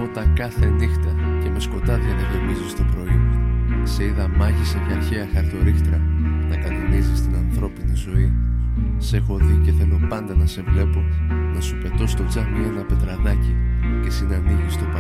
φώτα κάθε νύχτα και με σκοτάδια να γεμίζεις το πρωί. Σε είδα μάγισσα και αρχαία χαρτορίχτρα να κανονίζεις την ανθρώπινη ζωή. Σε έχω δει και θέλω πάντα να σε βλέπω, να σου πετώ στο τζάμι ένα πετραδάκι και εσύ να ανοίγεις το